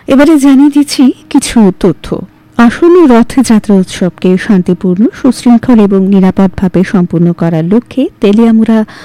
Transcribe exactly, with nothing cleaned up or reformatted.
এবারে জানিয়ে দিচ্ছি কিছু তথ্য। আসন্ন রথযাত্রা উৎসবকে শান্তিপূর্ণ, সুশৃঙ্খল এবং নিরাপদভাবে সম্পন্ন করার লক্ষ্যে তেলিয়ামুড়া